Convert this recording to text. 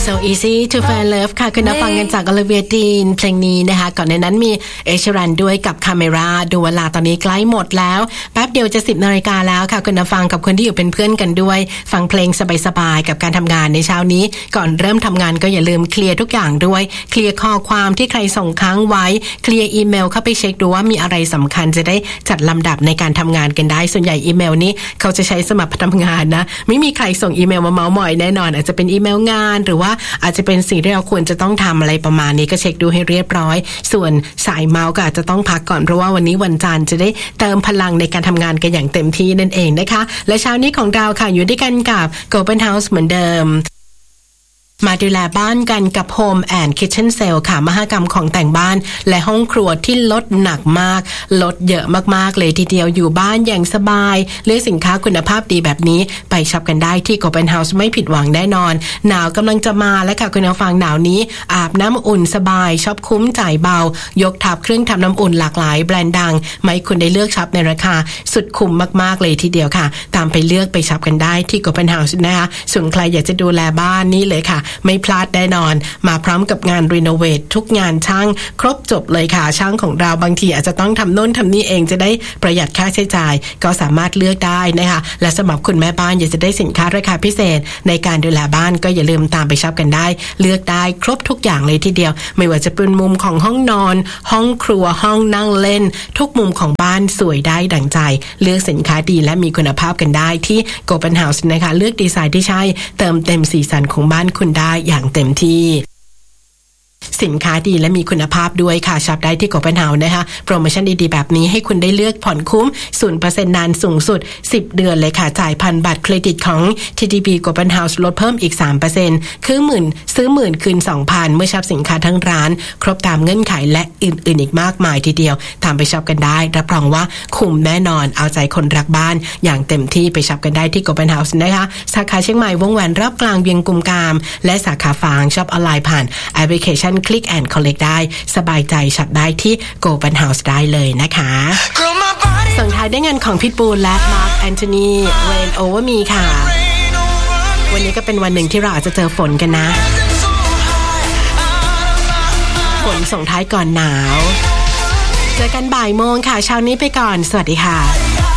So easy to fall in love ค่ะคุณนักฟังกันจากอลิเวียดีนเพลงนี้นะคะก่อนในนั้นมีเอชรันด้วยกับคาเมราดูเวลาตอนนี้ใกล้หมดแล้วแป๊บเดียวจะ 10 นาฬิกาแล้วค่ะคุณนักฟังกับคนที่อยู่เป็นเพื่อนกันด้วยฟังเพลงสบายๆกับการทำงานในเช้านี้ก่อนเริ่มทำงานก็อย่าลืมเคลียร์ทุกอย่างด้วยเคลียร์ข้อความที่ใครส่งค้างไว้เคลียร์อีเมลเข้าไปเช็คดูว่ามีอะไรสำคัญจะได้จัดลำดับในการทำงานกันได้ส่วนใหญ่อีเมลนี้เขาจะใช้สมัครทำงานนะไม่มีใครส่งอีเมลมาเม้าท์มอยแน่นอนอาจจะเป็นอีเมลงานหรือว่าอาจจะเป็นสิ่งที่เราควรจะต้องทำอะไรประมาณนี้ก็เช็คดูให้เรียบร้อยส่วนสายเมาส์ก็อาจจะต้องพักก่อนเพราะว่าวันนี้วันจันทร์จะได้เติมพลังในการทำงานกันอย่างเต็มที่นั่นเองนะคะและเช้านี้ของเราค่ะอยู่ด้วยกันกับ Golden House เหมือนเดิมมาดูแลบ้านกันกับ Home and Kitchen Sale ค่ะมหกรรมของแต่งบ้านและห้องครัวที่ลดหนักมากลดเยอะมากๆเลยทีเดียวอยู่บ้านอย่างสบายเลือกสินค้าคุณภาพดีแบบนี้ไปช็อปกันได้ที่ Golden House ไม่ผิดหวังแน่นอนหนาวกำลังจะมาแล้วค่ะคุณผู้ฟังหนาวนี้อาบน้ำอุ่นสบายช็อปคุ้มจ่ายเบายกทับเครื่องทำน้ำอุ่นหลากหลายแบรนด์ดังไม่คุณได้เลือกช็อปในราคาสุดคุ้มมากๆเลยทีเดียวค่ะตามไปเลือกไปช็อปกันได้ที่ Golden House นะคะส่วนใครอยากจะดูแลบ้านนี่เลยค่ะไม่พลาดแน่นอนมาพร้อมกับงานรีโนเวททุกงานช่างครบจบเลยค่ะช่างของเราบางทีอาจจะต้องทำโน่นทำนี่เองจะได้ประหยัดค่าใช้จ่ายก็สามารถเลือกได้นะคะและสำหรับคุณแม่บ้านอยากจะได้สินค้าราคาพิเศษในการดูแลบ้านก็อย่าลืมตามไปช็อปกันได้เลือกได้ครบทุกอย่างเลยทีเดียวไม่ว่าจะเป็นมุมของห้องนอนห้องครัวห้องนั่งเล่นทุกมุมของบ้านสวยได้ดั่งใจเลือกสินค้าดีและมีคุณภาพกันได้ที่ Golden House นะคะเลือกดีไซน์ที่ใช่เติมเต็มสีสันของบ้านคุณได้อย่างเต็มที่สินค้าดีและมีคุณภาพด้วยค่ะช็อปได้ที่ Golden House นะคะโปรโมชั่นดีๆแบบนี้ให้คุณได้เลือกผ่อนคุ้ม 0% นานสูงสุด10เดือนเลยค่ะจ่ายผ่านบัตรเครดิตของ TTB Golden House ลดเพิ่มอีก 3% คือซื้อ 10,000 คืน 2,000 เมื่อช็อปสินค้าทั้งร้านครบตามเงื่อนไขและอื่นๆอีกมากมายทีเดียวตามไปช็อปกันได้รับรองว่าคุ้มแน่นอนเอาใจคนรักบ้านอย่างเต็มที่ไปช็อปกันได้ที่ Golden House นะคะสาขาเชียงใหม่วงแหวนรอบกลางเวียงกุมกามและสาขาฝางช็อปออนไลน์ผ่านแอปพลิเคชันClick and Collect ได้สบายใจช็อปได้ที่ Golden House ได้เลยนะคะส่งท้ายด้วยงานของพิทบูลและมาร์คแอนโทนี Rain Over Me ค่ะวันนี้ก็เป็นวันหนึ่งที่เราอาจจะเจอฝนกันนะฝนส่งท้ายก่อนหนาวเจอกันบ่ายโมงค่ะเช้านี้ไปก่อนสวัสดีค่ะ